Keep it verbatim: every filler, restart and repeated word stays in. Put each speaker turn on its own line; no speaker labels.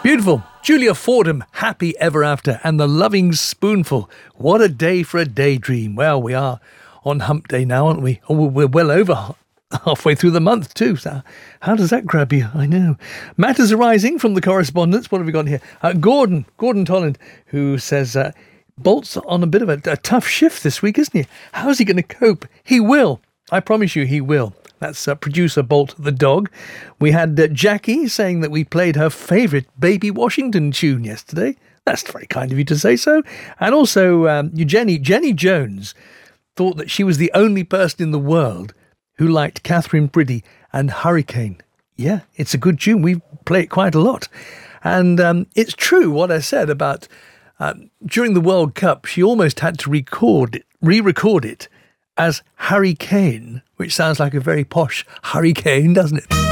Beautiful. Julia Fordham, Happy Ever After, and The Loving Spoonful. What a day for a daydream. Well, we are on hump day now, aren't we? Oh, we're well over halfway through the month too. So how does that grab you? I know. Matters arising from the correspondence. What have we got here? Uh, Gordon, Gordon Tolland, who says, uh, Bolt's on a bit of a, a tough shift this week, isn't he? How's he going to cope? He will. I promise you he will. That's uh, producer Bolt the dog. We had uh, Jackie saying that we played her favourite Baby Washington tune yesterday. That's very kind of you to say so. And also um, Jenny, Jenny Jones thought that she was the only person in the world who liked Catherine Priddy and Hurricane. Yeah, it's a good tune. We play it quite a lot. And um, it's true what I said about uh, during the World Cup, she almost had to record it, re-record it as Harry Kane, which sounds like a very posh hurricane, doesn't it?